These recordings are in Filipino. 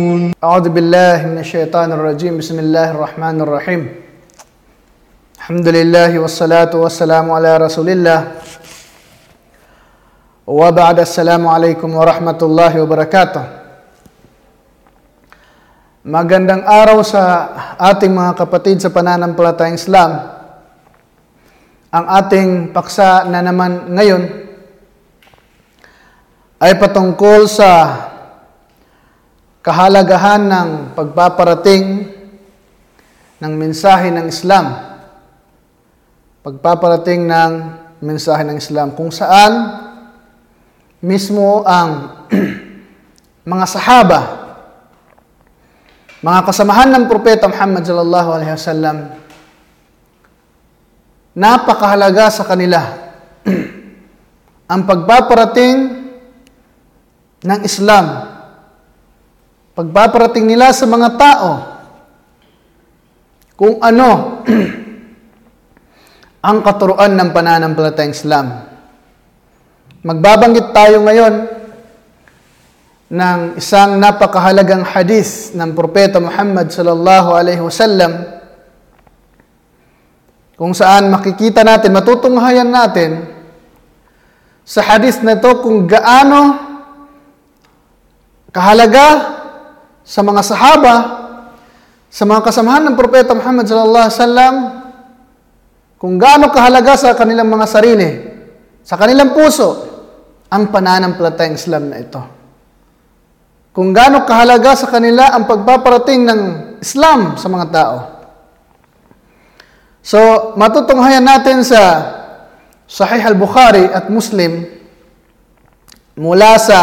أعوذ بالله من الشيطان الرجيم بسم الله الرحمن الرحيم الحمد لله والصلاة والسلام على رسول الله وبعد السلام عليكم ورحمة الله وبركاته. Magandang araw sa ating mga kapatid sa pananampalatayang Islam. Ang ating paksa na naman ngayon ay patungkol sa kahalagahan ng pagpaparating ng mensahe ng Islam. Pagpaparating ng mensahe ng Islam kung saan mismo ang mga sahaba, mga kasamahan ng Propeta Muhammad sallallahu alaihi wasallam, napakahalaga sa kanila ang pagpaparating ng Islam. Pagpaparating nila sa mga tao kung ano ang katuruan ng pananampalatayang Islam. Magbabanggit tayo ngayon ng isang napakahalagang hadith ng Propeta Muhammad sallallahu alaihi wasallam kung saan makikita natin, matutunghayan natin sa hadith na ito kung gaano kahalaga sa mga sahaba, sa mga kasamahan ng Propeta Muhammad sallallahu alaihi wasallam, kung gaano kahalaga sa kanilang mga sarili, sa kanilang puso, ang pananampalatayang Islam na ito. Kung gaano kahalaga sa kanila ang pagpaparating ng Islam sa mga tao. So, matutunghayan natin sa Sahih al-Bukhari at Muslim mula sa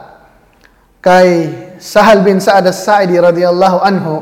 kay Sahal bin Sa'ad as-Sa'idi radiyallahu anhu.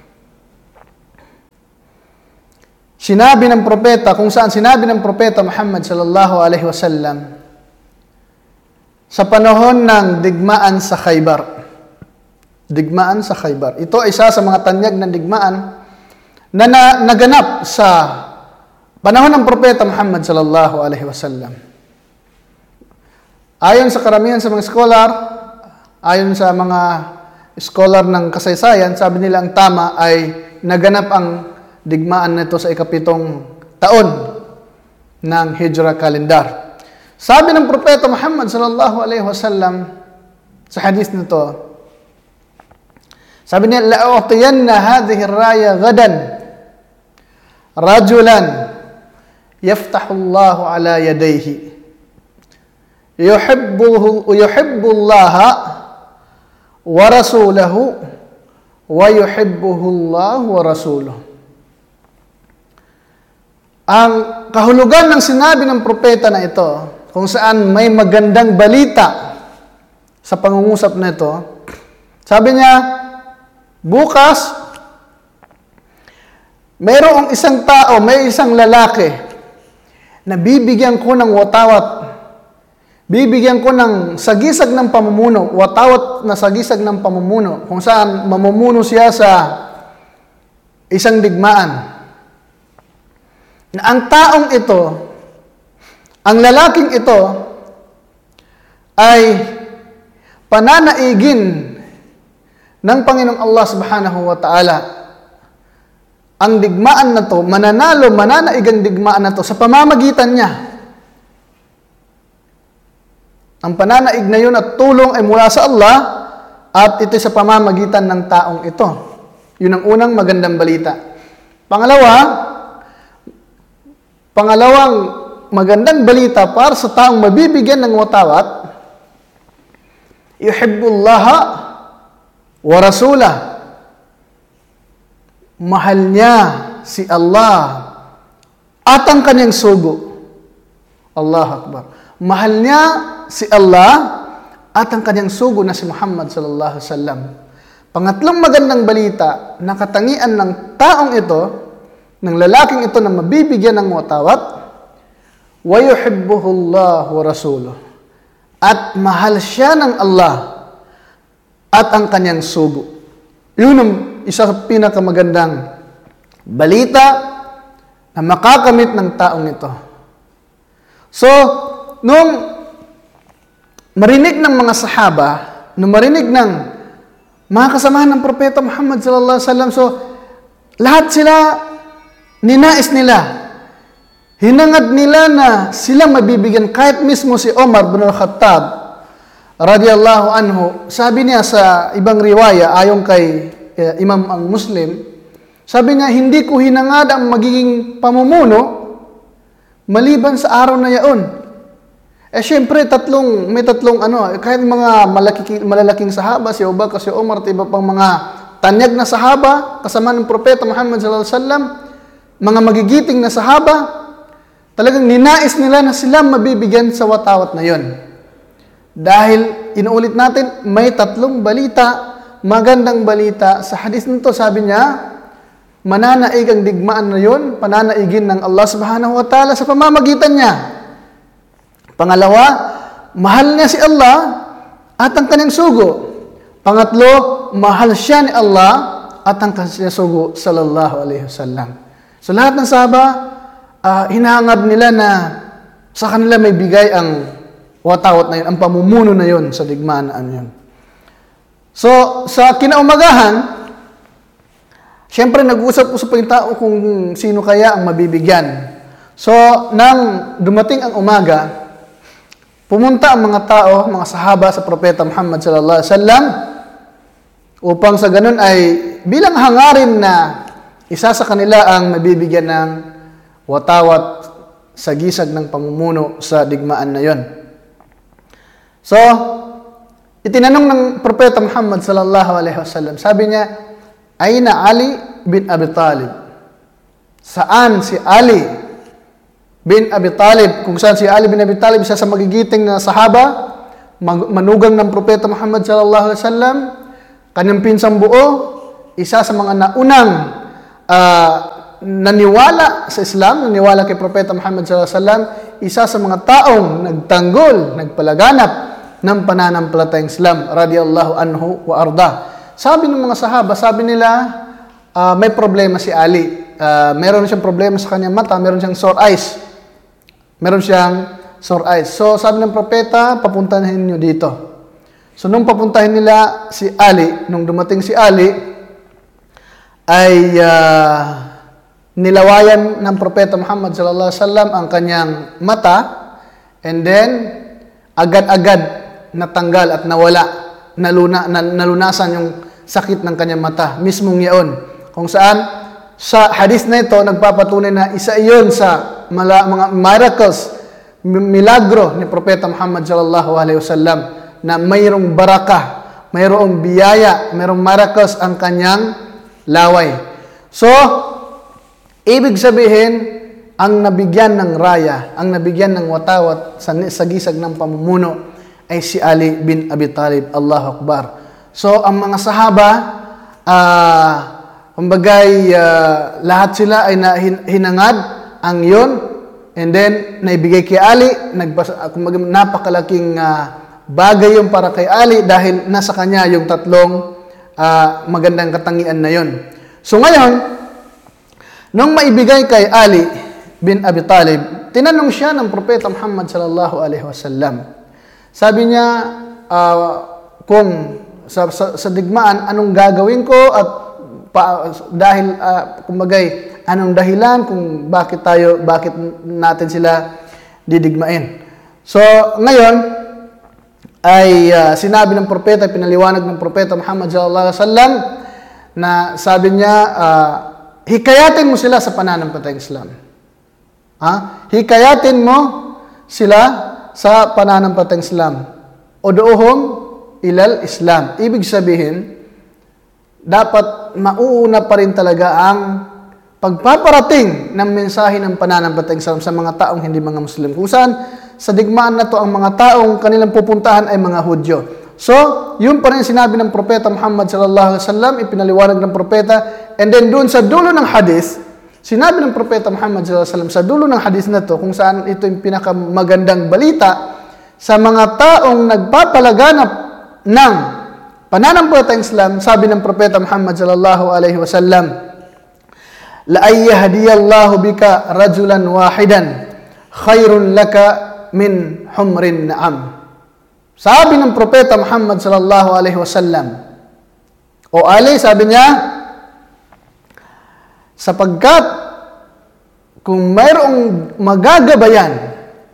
Sinabi ng propeta, kung saan sinabi ng Propeta Muhammad sallallahu alaihi wasallam sa panahon ng digmaan sa Khaybar. Digmaan sa Khaybar. Ito ay isa sa mga tanyag ng digmaan na naganap sa panahon ng Propeta Muhammad sallallahu alaihi wasallam. Ayon sa karamihan sa mga scholar, ayon sa mga scholar ng kasaysayan, sabi nila ang tama ay naganap ang digmaan nito sa ikapitong taon ng Hijra calendar. Sabi ng Propeta Muhammad sallallahu alaihi wasallam sa hadith nito, sabi niya, la'u'tiyanna hadhihi ar-raya gadan rajulan yaftahu Allahu ala yadayhi yuhibbu Allah wa rasulahu wa yuhibbuhu Allah wa rasuluhu. Ang kahulugan ng sinabi ng propeta na ito, kung saan may magandang balita sa pangungusap na ito, sabi niya, bukas mayroong isang tao, may isang lalaki na bibigyan ko ng watawat, bibigyan ko ng sagisag ng pamumuno, watawat na sagisag ng pamumuno, kung saan mamumuno siya sa isang digmaan. Na ang taong ito, ang lalaking ito, ay pananaigin ng Panginoong Allah subhanahu wa ta'ala. Ang digmaan na to, mananaigang digmaan na to sa pamamagitan niya. Ang pananaig na yun at tulong ay mula sa Allah at ito sa pamamagitan ng taong ito. Yun ang unang magandang balita. Pangalawang magandang balita para sa taong mabibigyan ng watawat, yuhibbullaha wa rasulah. Mahal niya si Allah at ang kanyang sugo. Allahu Akbar. Mahal niya si Allah at ang kanyang sugo na si Muhammad sallallahu alaihi wasallam. Pangatlong magandang balita na katangian ng taong ito, ng lalaking ito na mabibigyan ng watawat, wa yuhibbuhu Allah wa rasuluhu. At mahal siya ng Allah at ang kanyang sugo. Yun ang isa sa pinakamagandang balita na makakamit ng taong ito. So, nung marinig ng mga sahaba, nung marinig ng mga kasamahan ng Propeta Muhammad sallallahu alaihi wasallam. So, lahat sila, ninais nila, hinangad nila na sila mabibigyan. Kahit mismo si Umar bin al-Khattab, radiyallahu anhu, sabi niya sa ibang riwaya, ayon kay Imam al-Muslim, sabi niya, hindi ko hinangad ang magiging pamumuno maliban sa araw na yaon. Siyempre, may tatlong kahit mga malalaking sahaba, si Abu Bakr, si Umar, iba pang mga tanyag na sahaba, kasama ng Propeta Muhammad sallallahu alaihi wasallam, mga magigiting na sahaba, talagang ninais nila na sila mabibigyan sa watawat na yon. Dahil, inuulit natin, may tatlong balita, magandang balita. Sa hadis nito, sabi niya, mananaig ang digmaan na yon, pananaigin ng Allah subhanahu wa ta'ala sa pamamagitan niya. Pangalawa, mahal niya si Allah at ang kanyang sugo. Pangatlo, mahal siya ni Allah at ang kanyang sugo sallallahu alaihi wasallam. So lahat ng sahaba, hinahangad nila na sa kanila may bigay ang watawat na yun, ang pamumuno na yun sa digmaan na yun. So, sa kinaumagahan, siyempre nag-usap-usap pa yung tao kung sino kaya ang mabibigyan. So, nang dumating ang umaga, pumunta ang mga tao, mga sahaba sa Propeta Muhammad sallallahu alaihi wasallam upang sa ganun ay bilang hangarin na isa sa kanila ang mabibigyan ng watawat sa gisag ng pamumuno sa digmaan na yon. So, itinanong ng Propeta Muhammad sallallahu alaihi wasallam, sabi niya, Aina Ali bin Abi Talib? Saan si Ali bin Abi Talib? Kung saan si Ali bin Abi Talib, isa sa magigiting na sahaba, manugang ng Propeta Muhammad sallallahu alaihi wasallam, kanyang pinsang buo, isa sa mga naunang naniwala sa Islam, naniwala kay Propeta Muhammad sallallahu alaihi wasallam, isa sa mga taong nagtanggol, nagpalaganap ng pananampalatayang Islam, radiyallahu anhu wa arda. Sabi ng mga sahaba, sabi nila, may problema si Ali. Meron siyang problema sa kanyang mata, meron siyang sore eyes. So, sabi ng propeta, papuntahin niyo dito. So, nung papuntahin nila si Ali, nung dumating si Ali, ay nilawayan ng Propeta Muhammad sallallahu alaihi wasallam ang kanyang mata, and then, agad-agad natanggal at nawala, nalunasan yung sakit ng kanyang mata, mismong yaon. Kung saan, sa hadith na ito, nagpapatunay na isa iyon sa mga miracles, milagro ni Propeta Muhammad sallallahu alaihi wasallam na mayroong barakah, mayroong biyaya, mayroong miracles ang kanyang laway. So, ibig sabihin, ang nabigyan ng raya, ang nabigyan ng watawat sa gisag ng pamumuno ay si Ali bin Abi Talib. Allahu Akbar. So, ang mga sahaba, kumbagay, lahat sila ay hinangad ang yon, and then, naibigay kay Ali, napakalaking bagay yung para kay Ali dahil nasa kanya yung tatlong magandang katangian na yon. So, ngayon, nung maibigay kay Ali bin Abi Talib, tinanong siya ng Propeta Muhammad sallallahu alaihi wasallam. Sabi niya, kung sa digmaan, anong gagawin ko at dahil, kumbagay, anong dahilan kung bakit natin sila didigmain. So, ngayon, ay sinabi ng propeta, pinaliwanag ng Propeta Muhammad sallallahu alaihi wasallam na sabi niya, hikayatin mo sila sa pananampalatayang Islam. Hikayatin mo sila sa pananampalatayang Islam. Uduuhum ilal Islam. Ibig sabihin, dapat mauuna pa rin talaga ang pagpaparating ng mensahe ng pananampalatayang Islam sa mga taong hindi mga Muslim. Kung saan, sa digmaan na to, ang mga taong kanilang pupuntahan ay mga Hudyo. So, yun pa rin sinabi ng Propeta Muhammad sallallahu alaihi wasallam, ipinaliwanag ng Propeta, and then doon sa dulo ng hadith, sinabi ng Propeta Muhammad sallallahu alaihi wasallam sa dulo ng hadith na to, kung saan ito yung pinakamagandang balita sa mga taong nagpapalaganap ng pananampalatayang Islam, sabi ng Propeta Muhammad sallallahu alaihi wasallam, la ayyahdiyallahu bika rajulan wahidan khairun laka min humrin na'am. Sabi ng Propeta Muhammad sallallahu alaihi wasallam, O Ali, sabi niya, sapagkat kung mayroong magagabayan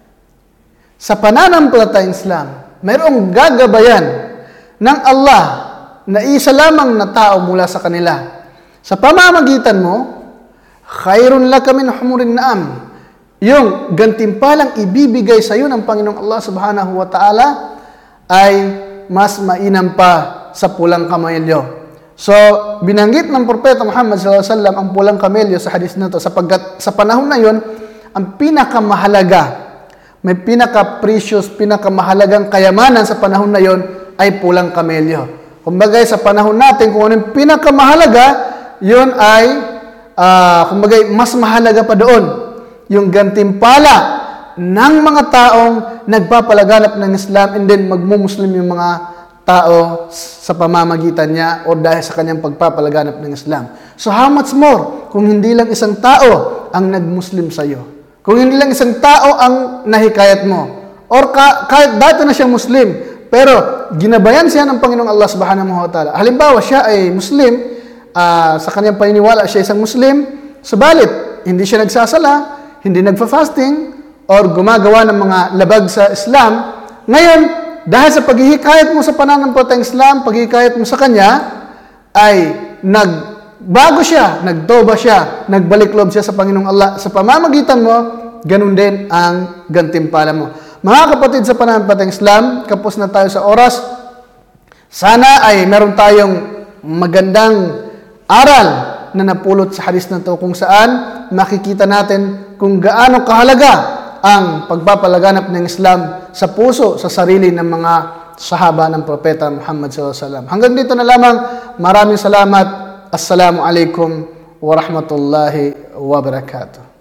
sa pananampalatayang Islam, mayroong gagabayan ng Allah na isa lamang na tao mula sa kanila, sa pamamagitan mo, khairun laka min humurin na'am, yung gantimpalang ibibigay sa iyo ng Panginoong Allah subhanahu wa ta'ala ay mas mainam pa sa pulang kamelyo. So, binanggit ng Propeta Muhammad sallallahu alaihi wasallam ang pulang kamelyo sa hadis na to sapagkat sa panahon na yon, ang pinakamahalaga, may pinaka-precious, pinakamahalagang kayamanan sa panahon na yon ay pulang kamelyo. Kumbaga sa panahon natin, kung ano yung pinakamahalaga, yon ay, kumbaga mas mahalaga pa doon, yung gantimpala ng mga taong nagpapalaganap ng Islam and then magmumuslim yung mga tao sa pamamagitan niya o dahil sa kanyang pagpapalaganap ng Islam. So how much more kung hindi lang isang tao ang nagmuslim sa iyo? Kung hindi lang isang tao ang nahikayat mo or kahit dati na siya Muslim pero ginabayan siya ng Panginoong Allah subhanahu wa ta'ala. Halimbawa siya ay Muslim, sa kanyang paniniwala siya isang Muslim, subalit hindi siya nagsasala, hindi nagfa-fasting, or gumagawa ng mga labag sa Islam. Ngayon, dahil sa paghihikayat mo sa pananampalatayang Islam, paghihikayat mo sa Kanya, ay nagbago siya, nagtoba siya, nagbalik loob siya sa Panginoong Allah. Sa pamamagitan mo, ganun din ang gantimpala mo. Mga kapatid sa pananampalatayang Islam, kapos na tayo sa oras, sana ay meron tayong magandang aral na napulot sa hadis na to kung saan makikita natin kung gaano kahalaga ang pagpapalaganap ng Islam sa puso, sa sarili ng mga sahaba ng Propeta Muhammad SAW. Hanggang dito na lamang. Maraming salamat. Assalamu alaikum wa rahmatullahi wa barakatuh.